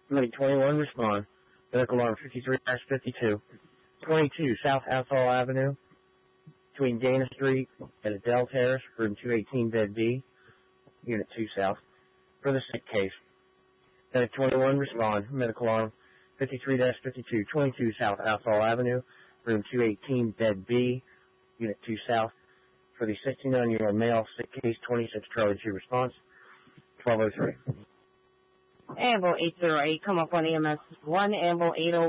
Medic 21, respond. Medical alarm 53-52. 22 South Athol Avenue, between Dana Street and Adele Terrace, room 218, bed B, unit 2 South, for the sick case. Medic 21, respond. Medical alarm 53-52. 22 South Athol Avenue, room 218, bed B, unit 2 South, for the 69-year-old male, sick case, 26 Charlie 2 response, 1203. Amble 808, come up on EMS 1, Amble 808.